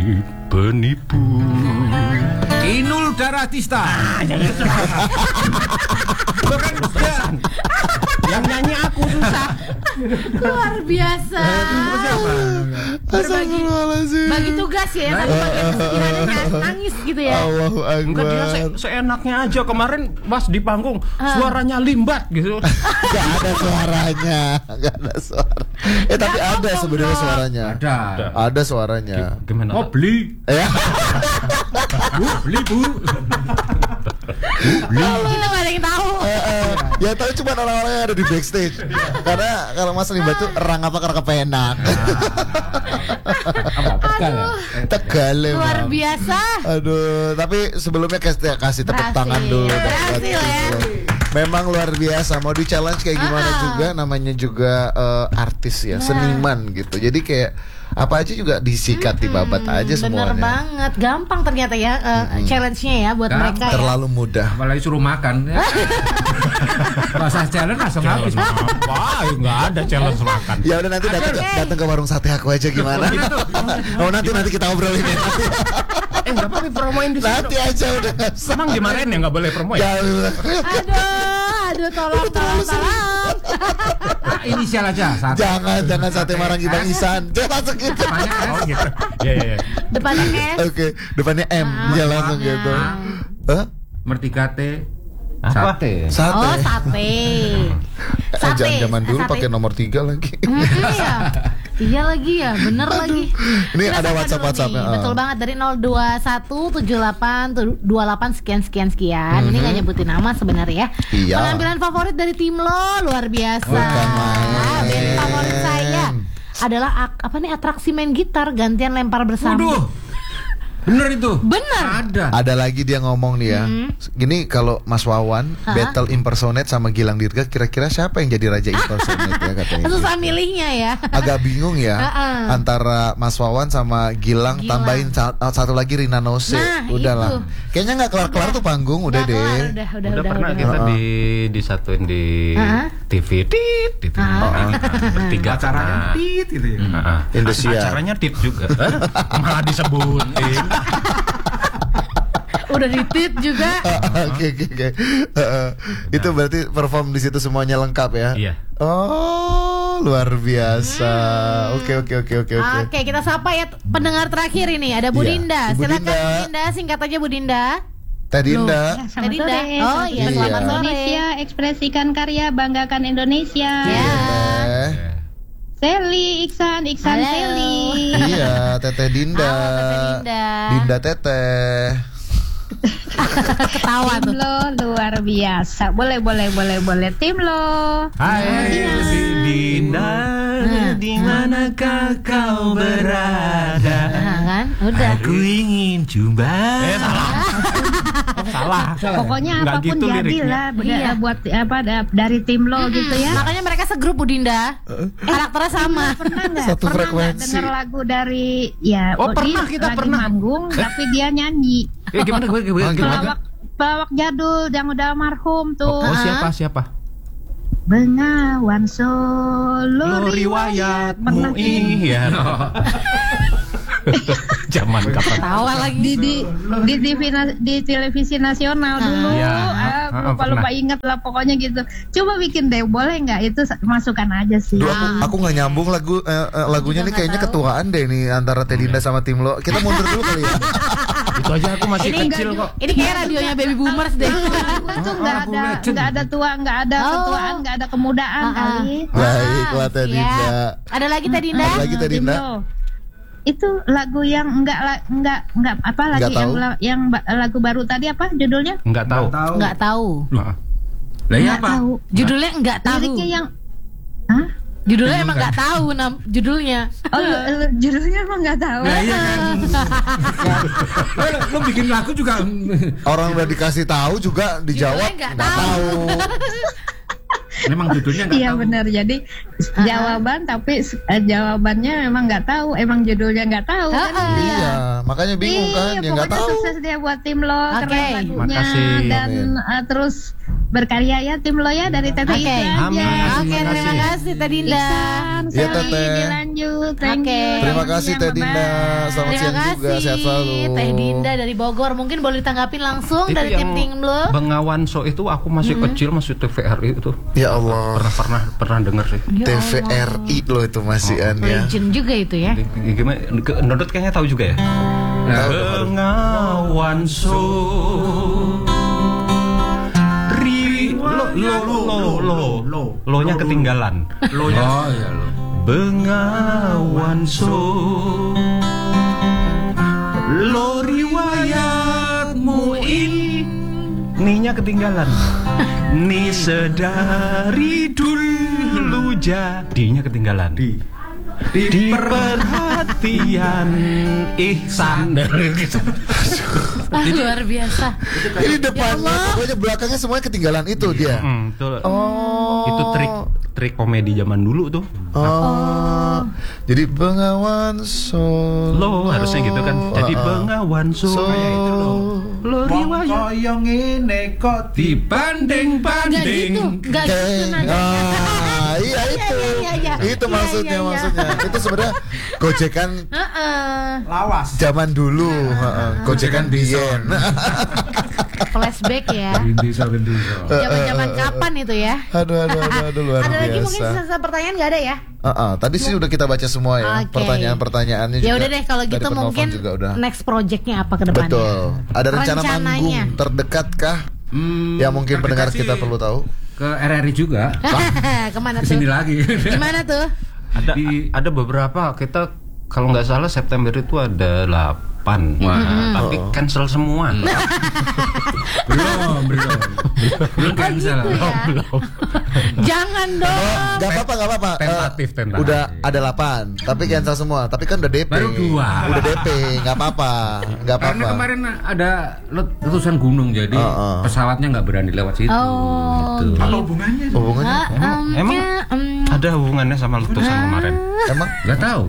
Penipu. Inul Daratista. Bukan bukan. Yang nyanyi aku susah. Luar biasa. Bagi tugas ya, tapi bagian kesedihannya nangis gitu ya. Allahu Enggak, dia Akbar. seenaknya aja kemarin pas di panggung suaranya limbat gitu. Gak ada suaranya, gak ada suara. Tapi ada sebenarnya suaranya. Ada suaranya. Gimana? Mau beli? Ya. Beli bu. Kita gak ada yang tahu. Ya tahu cuma orang-orang yang ada di backstage. Karena kalau Mas Limbat tuh erang apa karena kepenak. Tegal ya. Luar biasa. Aduh, tapi sebelumnya kasih tepuk tangan dulu. Berhasil ya. Memang luar biasa. Mau di challenge kayak gimana juga, namanya juga artis ya, seniman gitu. Jadi kayak apa aja juga disikat dibabat aja semuanya. Bener banget, gampang ternyata ya challenge-nya ya buat mereka. Terlalu mudah. Apalagi suruh makan. Masa challenge langsung habis. Apa? Enggak ada challenge makan. Ya udah nanti datang ke warung sate aku aja gimana? Oh nanti kita obrolin ya. Enggak apa-apa promoin di situ. Nanti aja udah. Emang dimarahin ya enggak boleh promo ya? Aduh tolong. Inisial aja. Jangan sate Marangi Bang Isan. Jangan langsung gitu. Oh gitu. Iya. Depannya S. Oke, depannya M. Ya langsung gitu. Mertikate. Sate. Oh sate. Jangan zaman dulu pakai nomor 3 lagi. Iya lagi ya, bener lagi. Ini ada WhatsApp-WhatsAppnya. Betul banget, dari 0217828 sekian. Ini nggak nyebutin nama sebenarnya ya. Iya. Penampilan favorit dari tim lo luar biasa. Band favorit saya adalah atraksi main gitar gantian lempar bersama. Waduh. Bener itu. Bener. Ada lagi dia ngomong nih ya. Gini, kalau Mas Wawan battle impersonate sama Gilang Dirga, kira-kira siapa yang jadi raja impersonate ya katanya. Susah milihnya ya. Agak bingung ya antara Mas Wawan sama Gilang. Tambahin satu lagi Rina Nose. Udahlah. Kayaknya nggak kelar-kelar tuh panggung. Udah deh. Udah pernah kita disatuin di TV tit. Bertiga acaranya tit gitu ya. Indosiar. Acaranya tit juga. Malah disebutin. Udah ditit juga. Oke. Itu berarti perform di situ semuanya lengkap ya? Iya. Oh, luar biasa. Oke. Oke, kita sapa ya pendengar terakhir ini. Ada Bu Dinda. Bu Silakan Dinda. Bu Dinda, singkat aja Bu Dinda. Teh Dinda. Selamat sore. Oh iya, selamat sore. Indonesia, ekspresikan karya, banggakan Indonesia. Ya. Seli, Iksan Halo. Seli. Iya, Teteh Dinda. Halo, Teteh Dinda. Dinda Teteh. Ketawa Tim tuh. lo luar biasa. Boleh. Tim lo. Hai Dinda, di manakah kau berada? Kan? Udah. Aku ingin coba. Salah. Pokoknya Nggak apapun gitu jadilah Iya. buat dari tim lo gitu ya. Makanya mereka segrup Bu Dinda. Karakternya sama. Pernah nggak? Satu Pernah nggak frekuensi. dengar lagu dari ya? Oh, pernah, dia kita lagi pernah. manggung, tapi dia nyanyi. Gimana? Pelawak jadul yang udah almarhum tuh. Oh, siapa? Bengawan Solo Riwayatmu iya. Zaman kapan? Tawa lagi. di televisi nasional dulu. Iya. Lupa inget lah pokoknya gitu. Coba bikin deh, boleh nggak? Itu masukan aja sih. Duh, aku nggak nyambung lagunya nih kayaknya ketuaan deh nih antara Teh Dinda sama tim lo. Kita mundur dulu kali ya. Itu aja aku masih kecil kok. Ini kayak radionya Baby Boomers deh. Itu nggak ada tua, nggak ada ketuaan, nggak ada kemudaan kali. Baiklah Teh Dinda. Ada lagi Teh Dinda? Ada lagi Teh Dinda. Itu lagu yang enggak apa lagi Nggak tahu. yang lagu baru tadi apa judulnya? Enggak tahu. Nggak tahu. Lah ya Nggak apa? tahu. Judulnya nggak tahu. Liriknya yang Hah? Judulnya emang nggak tahu judulnya. Oh, judulnya emang nggak tahu. Nah, iya kan. Lo bikin lagu juga. Orang udah dikasih tahu juga dijawab Judulnya nggak nggak tahu. Memang judulnya nggak Iya tahu. benar. Jadi jawaban tapi jawabannya memang nggak tahu. Emang judulnya nggak tahu kan? Iya, makanya bingung kan, ya nggak pokoknya tahu. sukses dia buat tim lo, Oke. keren lagunya Makasih. dan terus berkarya ya tim lo ya dari Tete Oke. itu aja. Oke, terima kasih Teh Dinda. Iya, Sally, Teteh. dilanjut. Thank Oke. you. Terima kasih Teh Dinda. Selamat Terima siang juga, kasih sehat selalu. Teh Dinda dari Bogor. Mungkin boleh ditanggapin langsung Itu dari yang tim lo. Bengawan So itu aku masih kecil, masih TVRI itu. Ya Allah. Pernah denger sih. Ya TVRI loh itu masih ya. Legend juga itu ya. Gimana? Nodot kayaknya tahu juga ya. Bengawan So Lo-nya ketinggalan. Lo-nya. Oh iya lo. Bengawan So Lo riwayatmu Ni-nya ketinggalan. Ni sedari dulu jadinya ketinggalan. Di perhatian ihsan. Luar biasa. Ini depannya, pokoknya belakangnya semuanya ketinggalan itu dia. Betul. Oh. Itu trik komedi zaman dulu tuh. Oh. Jadi Bengawan Solo. Lo harusnya gitu kan. Jadi Bengawan So. Lo riwayat Koyo ngene kok Enggak gitu. Enggak gitu nadanya. Iya itu. Iya. Itu maksudnya. Itu sebenarnya gojekan lawas. zaman dulu, gojekan biyen. Flashback ya. Rindiso. Zaman-zaman kapan itu ya? Aduh luar Ada lagi mungkin biasa. sisa pertanyaan nggak ada ya? Tadi sih udah kita baca semua ya. Oke. Pertanyaan-pertanyaannya juga. Ya udah deh kalau dari gitu penelpon mungkin juga udah. next projectnya apa ke depannya? Betul. Ada rencana Rencananya. manggung terdekat kah? Ya mungkin pendengar kita perlu tahu. Ke RRI juga. Kemana tuh? Kesini lagi. Gimana tuh? ada beberapa kita kalau nggak salah September itu ada 8. Tapi cancel semua. Belum cancel. Gitu ya? Jangan dong. Gak apa-apa. Tentatif. Udah ada 8, tapi cancel semua. Tapi kan udah DP. Baru 2. Udah DP, nggak apa-apa. Karena kemarin ada letusan gunung jadi pesawatnya nggak berani lewat situ. Oh, gitu. gitu. Hubungannya? Emang ada hubungannya sama letusan kemarin? Emang? Nggak tahu.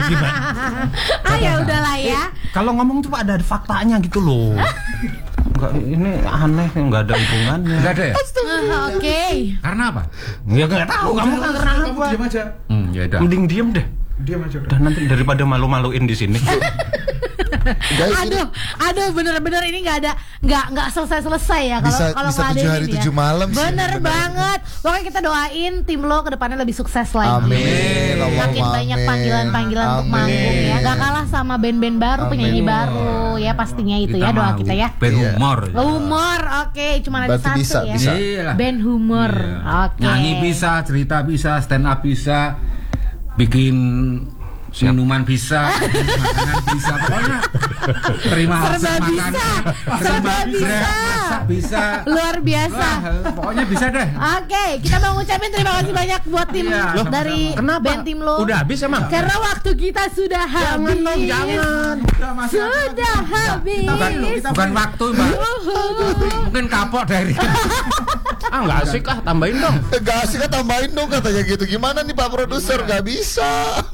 Ya udahlah ya. Kalau ngomong tuh ada faktanya gitu loh. Enggak, ini aneh, enggak ada hubungannya. Nggak ada ya? Oke. Karena apa? Ya enggak tahu kamu kan karena apa. Diam aja. Ya udah. Mending diem deh. Diam aja. Dan nanti daripada malu-maluin di sini. Guys, ini Aduh, bener-bener ini nggak selesai ya kalau bisa nggak ada 7 hari ini ya. 7 malam sih. Bener banget. Pokoknya kita doain tim lo ke depannya lebih sukses lagi. Amin. Makin banyak panggilan-panggilan untuk manggung ya. Gak kalah sama band-band baru, penyanyi baru ya pastinya itu ya doa kita ya. Band humor. Humor, oke, cuma ada Berarti satu bisa. ya. Iyalah. Band humor, oke. Nyanyi bisa, cerita bisa, stand up bisa, bikin minuman bisa, makanan bisa, pokoknya terima Serba makan, bisa. terima Serba bisa. masak bisa, Luar biasa. wah, pokoknya bisa deh. Oke, kita mau ngucapin terima kasih banyak buat tim Iya, loh, dari band tim lo. Udah habis emang? Karena waktu kita sudah habis. Jangan. Sudah habis. Bukan waktu mbak, mungkin kapok dari. Nggak asik tambahin dong. Gak asik kan tambahin dong katanya gitu. Gimana nih Pak Produser? Gak bisa.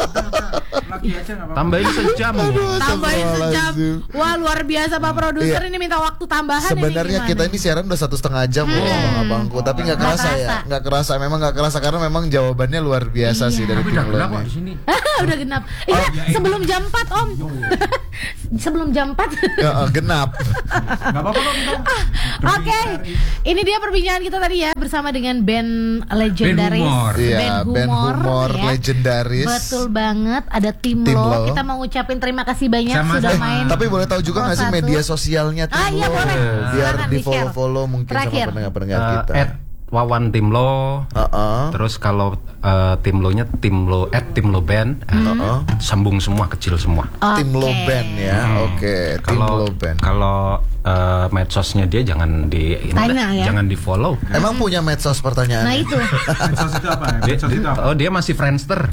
Tambahin sejam. Tambahin sejam. Astagfirullahaladzim. Wah, luar biasa Pak Produser, Iya. ini minta waktu tambahan. Sebenarnya ini kita ini siaran udah 1,5 jam loh abang-abangku. Tapi nggak kerasa ya. Nggak kerasa. Memang nggak kerasa karena memang jawabannya luar biasa sih dari Tapi tim udah lo gelap kok ini. di sini. Udah genap. Iya, sebelum jam 4 Om. Sebelum jam 4. Genap. Nggak apa-apa kok kita. Oke, ini dia perbincangan kita tadi ya bersama dengan band legendaris, humor. Iya, band humor ya. legendaris. Betul banget, ada tim Tim lo. Lo. Kita mau ngucapin terima kasih banyak Sama-sama. sudah main. Tapi boleh tahu juga nggak sih Satu. media sosialnya tim Iya, lo? boleh. Biar Silakan, di di-share. follow mungkin Terakhir. sama pendengar-pendengar kita. Wawan Timlo. Terus kalau tim lo-nya Timlo @timlo band. Sambung semua, kecil semua. Tim lo Oke. band ya. Oke, tim lo band. Kalau medsosnya dia jangan Tanya ya. jangan di follow. Emang punya medsos pertanyaan? Nah itu. Dia masih Friendster.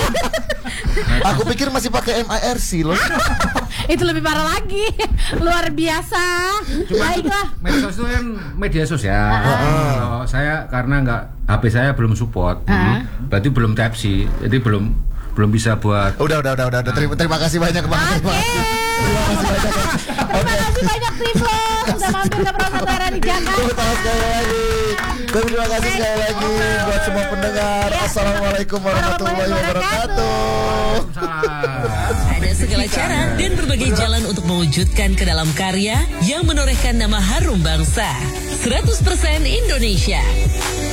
Aku pikir masih pakai MIRC loh. Itu lebih parah lagi. Luar biasa. Baiklah. Medsos itu kan media sosial. Kalau saya karena HP saya belum support, berarti belum Type-C, jadi belum bisa buat. Udah. Terima kasih banyak Bang. Oke. Terima kasih banyak tim lo sudah mampir ke Prasantara di Jakarta. Sekali lagi. Dan terima kasih sekali lagi buat semua pendengar. Assalamualaikum warahmatullahi wabarakatuh. Ada segala cara dan berbagai jalan untuk mewujudkan ke dalam karya yang menorehkan nama harum bangsa. 100% Indonesia.